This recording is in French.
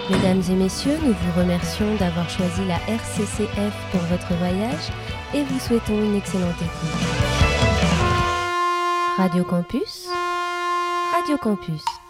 Mesdames et messieurs, nous vous remercions d'avoir choisi la RCCF pour votre voyage et vous souhaitons une excellente écoute. Radio Campus. Radio Campus.